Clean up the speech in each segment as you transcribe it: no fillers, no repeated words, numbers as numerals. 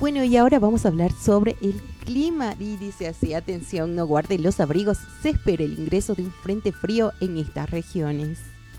Bueno, y ahora vamos a hablar sobre el clima y dice así, atención, no guarden los abrigos, se espera el ingreso de un frente frío en estas regiones.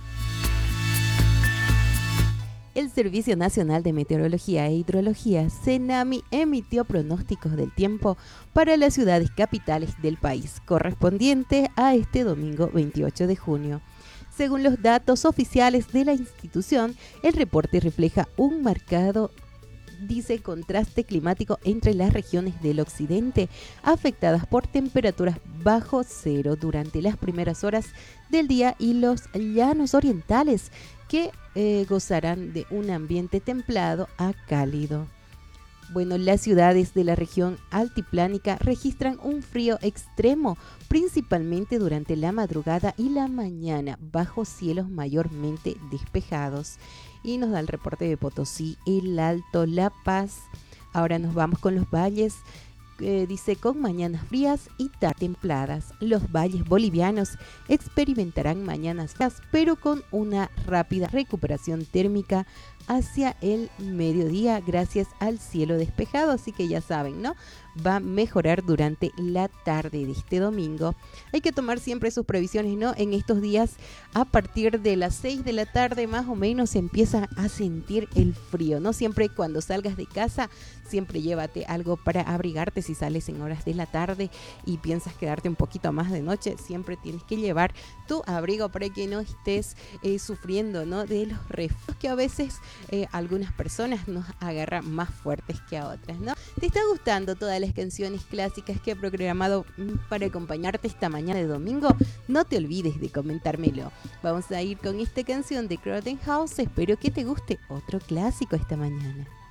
El Servicio Nacional de Meteorología e Hidrología, CENAMI, emitió pronósticos del tiempo para las ciudades capitales del país, correspondiente a este domingo 28 de junio. Según los datos oficiales de la institución, el reporte refleja un marcado contraste climático entre las regiones del occidente afectadas por temperaturas bajo cero durante las primeras horas del día y los llanos orientales que gozarán de un ambiente templado a cálido. Bueno, las ciudades de la región altiplánica registran un frío extremo, principalmente durante la madrugada y la mañana, bajo cielos mayormente despejados. Y nos da el reporte de Potosí, El Alto, La Paz. Ahora nos vamos con los valles. Dice con mañanas frías y tardes templadas. Los valles bolivianos experimentarán mañanas frías, pero con una rápida recuperación térmica hacia el mediodía gracias al cielo despejado, así que ya saben, ¿no? Va a mejorar durante la tarde de este domingo. Hay que tomar siempre sus previsiones, ¿no? En estos días, a partir de las 6 de la tarde más o menos se empieza a sentir el frío, ¿no? Siempre cuando salgas de casa, siempre llévate algo para abrigarte. Si sales en horas de la tarde y piensas quedarte un poquito más de noche, siempre tienes que llevar tu abrigo para que no estés sufriendo, ¿no? De los resfriados que a veces algunas personas nos agarran más fuertes que a otras, ¿no? ¿Te está gustando todas las canciones clásicas que he programado para acompañarte esta mañana de domingo? No te olvides de comentármelo. Vamos a ir con esta canción de Crowded House. Espero que te guste otro clásico esta mañana.